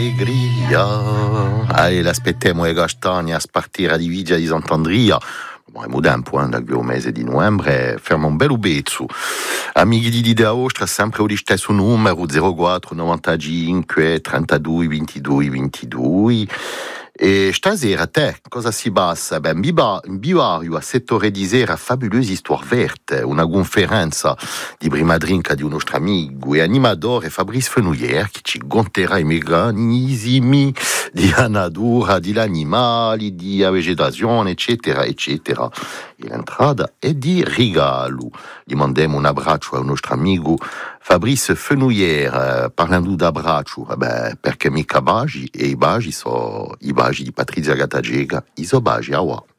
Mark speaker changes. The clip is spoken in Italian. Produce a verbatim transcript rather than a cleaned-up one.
Speaker 1: allegria. E l'aspettiamo le castagne a partire di Vigia di Sant'Andria. Abbiamo tempo, eh, dal primo mese di novembre, fermo un bel bezzo. Amici di Dida Ostra, sempre lo stesso numero, zero quattro novantacinque trentadue ventidue ventidue. E stasera te, cosa si passa? Beh, in bivario a sette ore di sera, Fabuleuse Histoire Verte, una conferenza di prima drinka di un nostro amico e animatore Fabrice Fenouillère che ci conterà i meccanismi di natura, di animali, di vegetazione, eccetera, eccetera. E l'entrata è di regalo. Gli mandiamo un abbraccio al nostro amico Fabrice Fenouillère, parlando d'abbraccio, beh, perché mica bagi e i bagi sono i bagi di Patrizia Gattagega, i so bagi a